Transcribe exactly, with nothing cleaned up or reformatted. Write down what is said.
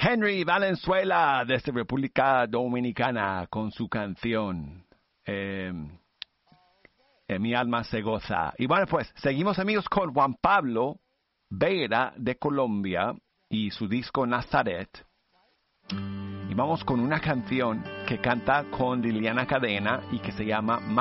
Henry Valenzuela desde República Dominicana con su canción eh, eh, Mi alma se goza. Y bueno, pues seguimos amigos con Juan Pablo Vera de Colombia y su disco Nazaret. Y vamos con una canción que canta con Liliana Cadena y que se llama